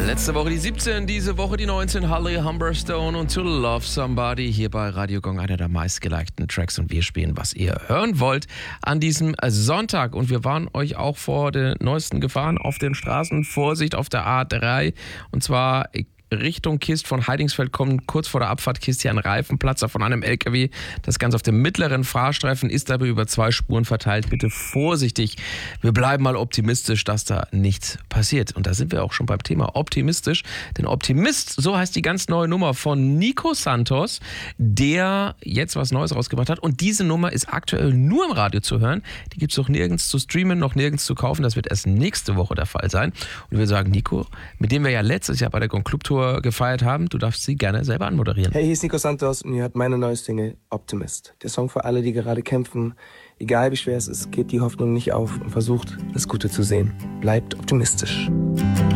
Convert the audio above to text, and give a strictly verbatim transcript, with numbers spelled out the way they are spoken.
Letzte Woche die siebzehn, diese Woche die neunzehn. Holly Humberstone und To Love Somebody hier bei Radio Gong, einer der meistgelikten Tracks. Und wir spielen, was ihr hören wollt an diesem Sonntag. Und wir warnen euch auch vor den neuesten Gefahren auf den Straßen. Vorsicht auf der A drei. Und zwar Richtung Kist von Heidingsfeld kommen kurz vor der Abfahrt Kist hier ein Reifenplatzer von einem L K W. Das Ganze auf dem mittleren Fahrstreifen ist aber über zwei Spuren verteilt. Bitte vorsichtig. Wir bleiben mal optimistisch, dass da nichts passiert. Und da sind wir auch schon beim Thema optimistisch. Denn Optimist, so heißt die ganz neue Nummer von Nico Santos, der jetzt was Neues rausgebracht hat. Und diese Nummer ist aktuell nur im Radio zu hören. Die gibt es noch nirgends zu streamen, noch nirgends zu kaufen. Das wird erst nächste Woche der Fall sein. Und wir sagen, Nico, mit dem wir ja letztes Jahr bei der Gong Club Tour gefeiert haben. Du darfst sie gerne selber anmoderieren. Hey, hier ist Nico Santos und ihr hört meine neue Single Optimist. Der Song für alle, die gerade kämpfen. Egal wie schwer es ist, gebt die Hoffnung nicht auf und versucht, das Gute zu sehen. Bleibt optimistisch.